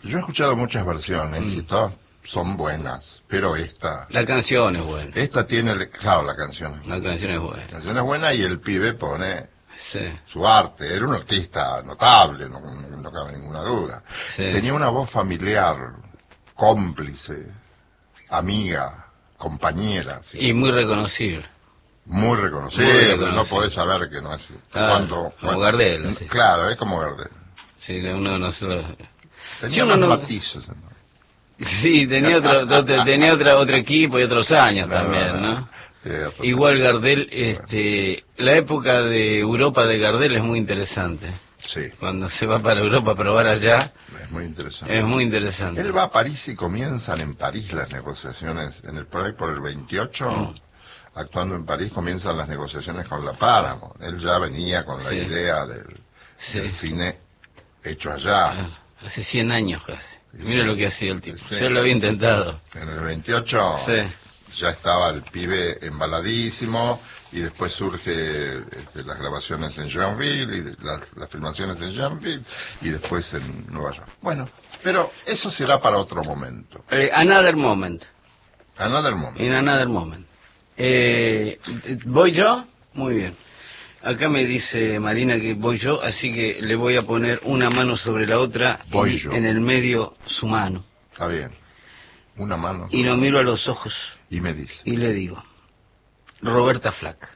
Yo he escuchado muchas versiones y todas son buenas, pero esta... La canción es buena. Esta tiene, claro, la canción. La canción es buena. La canción es buena y el pibe pone Sí. su arte. Era un artista notable, no cabe ninguna duda. Sí. Tenía una voz familiar, cómplice, amiga, compañera. ¿sí? Y muy reconocible. Muy reconocible, Muy reconocible. no podés saber que no es... Como Gardel. Así. Claro, es como Gardel. Sí, uno no se lo... Tenía Sí, uno más no- matices. ¿no? Sí, tenía otro equipo y otros años también, ¿no? Sí, otro- Igual Gardel, la época de Europa de Gardel es muy interesante. Sí, Cuando se va para Europa a probar allá, es muy interesante. es muy interesante. Él va a París y comienzan en París las negociaciones, por el 28, actuando en París, comienzan las negociaciones con la Paramount. Él ya venía con la Sí. idea del Sí. cine hecho allá. Claro, hace 100 años casi. Mira Sí. lo que hacía el tipo. Sí. Yo lo había intentado. En el 28 Sí. ya estaba el pibe embaladísimo y después surge las grabaciones en Jeanville y las filmaciones en Jeanville y después en Nueva York. Bueno, pero eso será para otro momento. Another moment. Another moment. In another moment. ¿Voy yo? Muy bien. Acá me dice Marina que voy yo, así que le voy a poner una mano sobre la otra Voy y yo. en el medio su mano. Está bien. Una mano. Y lo miro a los ojos Y me dice. y le digo, Roberta Flack.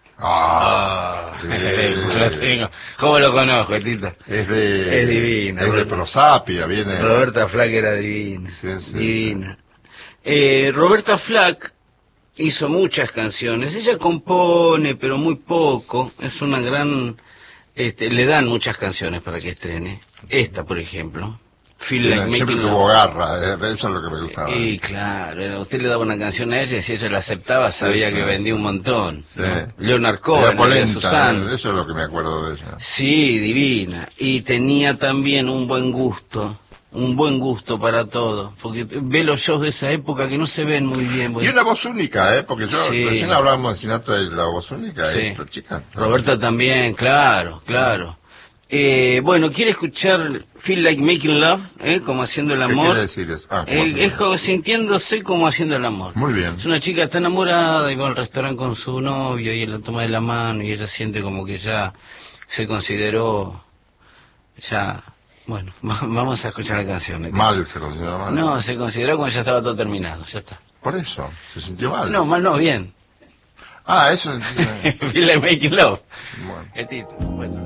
Lo tengo. ¿Cómo lo conozco, Tito? Es de... Es divina, Es de Roberta. Prosapia, viene... Roberta Flack era divina. Sí, sí, divina. Roberta Flack hizo muchas canciones. Ella compone, pero muy poco. Es una gran... le dan muchas canciones para que estrene. Esta, por ejemplo. Feel Like Siempre Making tuvo Love. garra, eso es lo que me gustaba. Y claro, usted le daba una canción a ella y si ella la aceptaba sabía Sí, que sí, vendía sí. un montón. Sí. ¿no? Leonard Era Cohen, polenta, Susan. eso es lo que me acuerdo de ella. Sí, divina. Y tenía también un buen gusto para todo. Porque ve los shows de esa época que no se ven muy bien. Y una voz única, porque yo Sí. recién hablábamos de Sinatra y la voz única, Sí. esta chica. Roberta también, claro. Bueno, ¿quiere escuchar Feel Like Making Love? Como haciendo el ¿Qué amor. quiere decir eso? Es como sintiéndose como haciendo el amor. Muy bien. Es una chica está enamorada y va al restaurante con su novio y él la toma de la mano y ella siente como que ya se consideró, bueno, vamos a escuchar la canción. ¿eh? Mal se considera mal. No, se consideró cuando ya estaba todo terminado, ya está. Por eso, se sintió mal. No, mal no, bien. Eso... Feel Like Making Love. Bueno. El título, bueno.